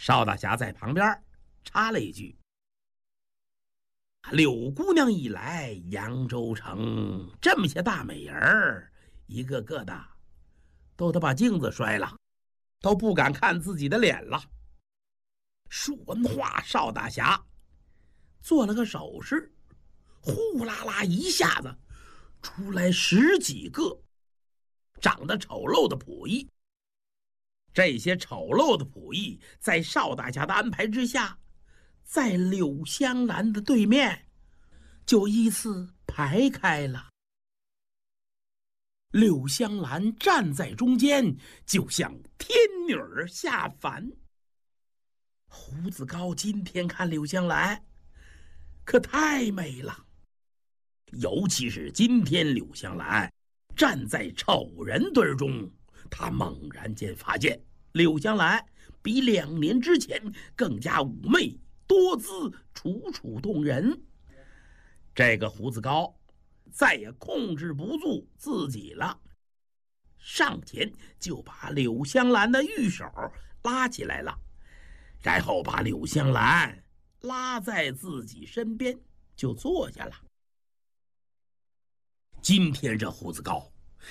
邵大侠在旁边插了一句：“柳姑娘一来，扬州城这么些大美人儿，一个个的都得把镜子摔了，都不敢看自己的脸了。”说完话，邵大侠做了个手势，呼啦啦一下子出来10几个长得丑陋的仆役。这些丑陋的仆役在邵大侠的安排之下，在柳香兰的对面就依次排开了。柳香兰站在中间，就像天女儿下凡。胡子高今天看柳香兰可太美了，尤其是今天柳香兰站在丑人堆中，他猛然间发现柳香兰比2年之前更加妩媚多姿，楚楚动人。这个胡子高再也控制不住自己了，上前就把柳香兰的玉手拉起来了，然后把柳香兰拉在自己身边就坐下了。今天这胡子高